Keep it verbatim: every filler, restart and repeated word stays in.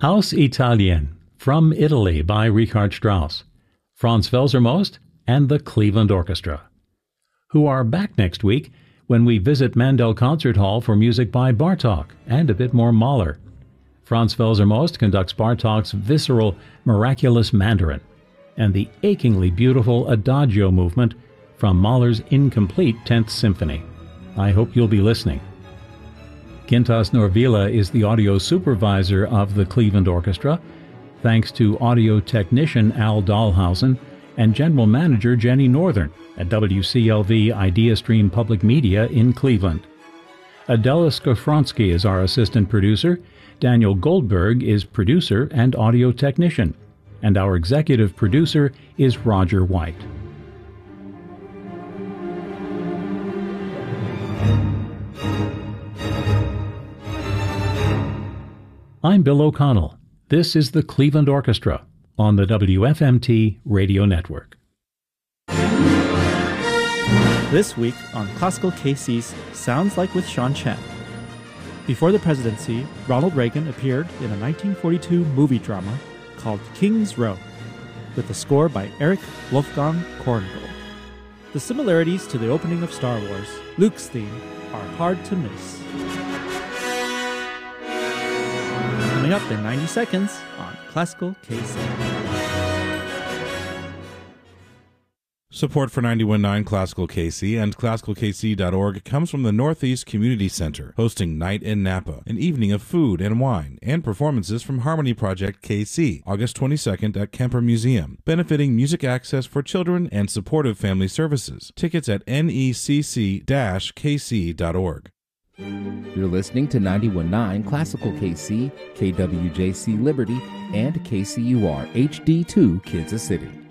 Aus Italien, From Italy by Richard Strauss, Franz Welser-Most, and the Cleveland Orchestra, who are back next week when we visit Mandel Concert Hall for music by Bartók and a bit more Mahler. Franz Welser-Most conducts Bartók's visceral, miraculous Mandarin and the achingly beautiful Adagio movement from Mahler's incomplete tenth Symphony. I hope you'll be listening. Gintas Norvila is the audio supervisor of the Cleveland Orchestra, thanks to audio technician Al Dahlhausen and general manager Jenny Northern at W C L V IdeaStream Public Media in Cleveland. Adela Skowronski is our assistant producer, Daniel Goldberg is producer and audio technician, and our executive producer is Roger White. I'm Bill O'Connell. This is the Cleveland Orchestra on the W F M T Radio Network. This week on Classical K C's Sounds Like with Sean Chen. Before the presidency, Ronald Reagan appeared in a nineteen forty-two movie drama called King's Row, with a score by Erich Wolfgang Korngold. The similarities to the opening of Star Wars, Luke's theme, are hard to miss. Coming up in ninety seconds on Classical K C. Support for ninety-one point nine Classical K C and classical k c dot org comes from the Northeast Community Center, hosting Night in Napa, an evening of food and wine, and performances from Harmony Project K C, August twenty-second at Kemper Museum, benefiting music access for children and supportive family services. Tickets at N E C C K C dot org. You're listening to ninety-one point nine Classical K C, K W J C Liberty, and K C U R H D two Kansas City.